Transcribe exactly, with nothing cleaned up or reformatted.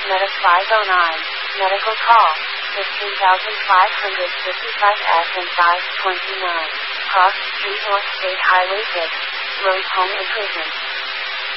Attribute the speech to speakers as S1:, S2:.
S1: Meta five oh nine. Medical call. fifteen thousand five hundred fifty-five S and five twenty-nine. Cross Street North State Highway six. Road Home Improvement.